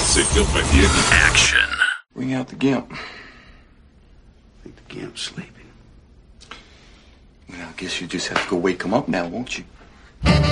C'est compagnie. Action. Bring out the gimp. I think the gimp's sleeping. Well, I guess you just have to go wake him up now, won't you?